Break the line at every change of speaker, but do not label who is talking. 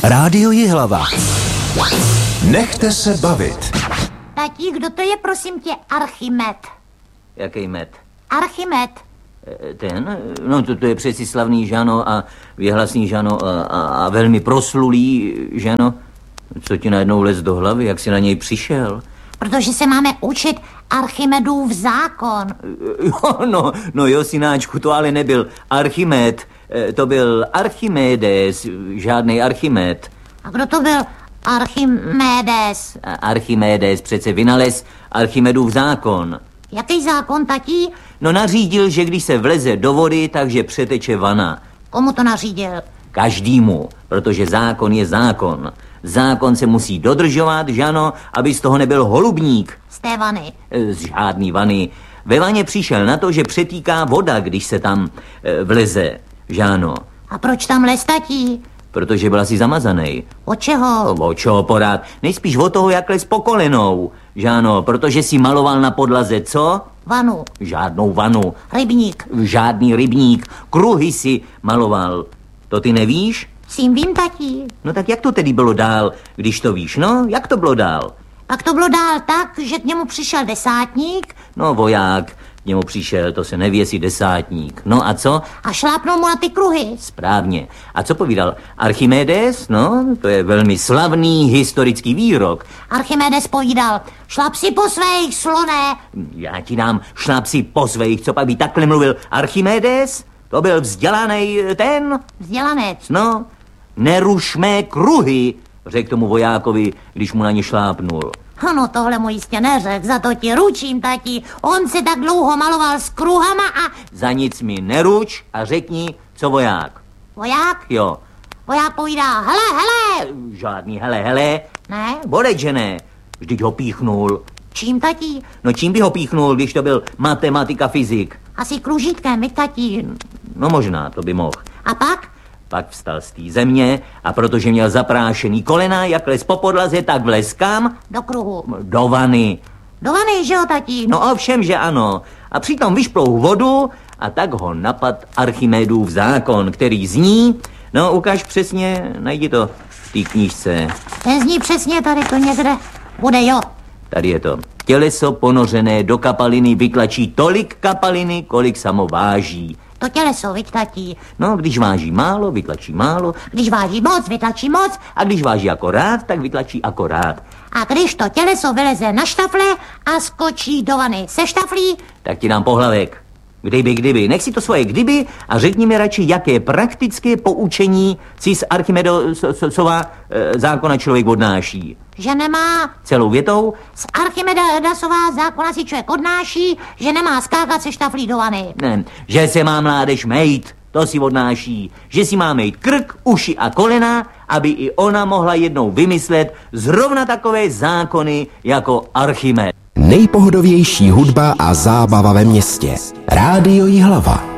Rádio Jihlava. Nechte se bavit.
Tati, kdo to je, prosím tě, Archimed?
Jaký med?
Archimed.
Ten? No to je přeci slavný Žano a věhlasný Žano a velmi proslulý Žano. Co ti najednou lez do hlavy, jak jsi na něj přišel?
Protože se máme učit Archimedův zákon.
No jo, synáčku, to ale nebyl Archimed, to byl Archimedes, žádnej Archimed.
A kdo to byl Archimedes?
Archimedes přece vynalez Archimedův zákon.
Jaký zákon, tati?
No nařídil, že když se vleze do vody, takže přeteče vana.
Komu to nařídil?
Každému, protože zákon je zákon. Zákon se musí dodržovat, Žano, aby z toho nebyl holubník.
Z té vany?
Z žádný vany. Ve vaně přišel na to, že přetýká voda, když se tam vleze, Žáno.
A proč tam les, tati?
Protože byl asi zamazanej.
Od čeho?
Od čeho porád? Nejspíš od toho, jak les po kolenou, Žáno, protože si maloval na podlaze, co?
Vanu.
Žádnou vanu.
Rybník.
Žádný rybník. Kruhy si maloval. To ty nevíš?
Sím vím, tati.
No tak jak to tedy bylo dál, když to víš, no? Jak to bylo dál?
Pak to bylo dál tak, že k němu přišel desátník.
No voják k němu přišel, to se neví, jestli desátník. No a co?
A šlápnul mu na ty kruhy.
Správně. A co povídal Archimedes? No, to je velmi slavný historický výrok.
Archimedes povídal, šlap si po svých, sloné.
Já ti dám, šlap si po svých, co pak by takhle mluvil Archimedes? To byl vzdělaný ten?
Vzdělanec.
No, neruš mé kruhy, řekl tomu vojákovi, když mu na ně šlápnul.
Ano, tohle mu jistě neřekl, za to ti ručím, tati. On se tak dlouho maloval s kruhama a...
Za nic mi neruč a řekni, co voják.
Voják?
Jo.
Voják povídá, hele.
Žádný hele.
Ne?
Bodej, že ne. Vždyť ho píchnul.
Čím, tati?
No čím by ho píchnul, když to byl matematika, fyzik?
Asi kružítkem, my, tati.
No možná, to by mohl.
A pak?
Pak vstal z té země a protože měl zaprášený kolena, jak les po podlaze, tak vlez kam?
Do kruhu.
Do vany.
Do vany, že jo, tati?
No ovšem, že ano. A přitom vyšplou vodu a tak ho napad Archimedův zákon, který zní... No ukaž přesně, najdi to v té knížce.
Ten zní přesně, tady to někde bude, jo.
Tady je to. Těleso ponořené do kapaliny vytlačí tolik kapaliny, kolik samo váží.
To těleso, viď, tati?
No, když váží málo, vytlačí málo.
Když váží moc, vytlačí moc.
A když váží akorát, tak vytlačí akorát.
A když to těleso vyleze na štafle a skočí do vany se štaflí,
tak ti dám pohlavek. Kdyby. Nech si to svoje kdyby a řekni mi radši, jaké praktické poučení si z Archimedesova zákona člověk odnáší.
Že nemá...
Celou větou?
Z Archimedesova zákona si člověk odnáší, že nemá skákat se štaflí do vany.
Ne, že se má mládež mejt, to si odnáší. Že si má mejt krk, uši a kolena, aby i ona mohla jednou vymyslet zrovna takové zákony jako Archimed.
Nejpohodovější hudba a zábava ve městě. Rádio Jihlava.